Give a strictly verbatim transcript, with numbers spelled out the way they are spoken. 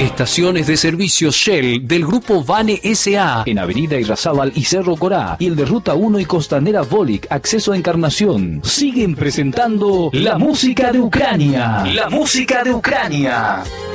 Estaciones de servicio Shell del Grupo Vane S A en Avenida Irrazábal y Cerro Corá, y el de Ruta uno y Costanera Volic, acceso a Encarnación. Siguen presentando la música de Ucrania. La música de Ucrania.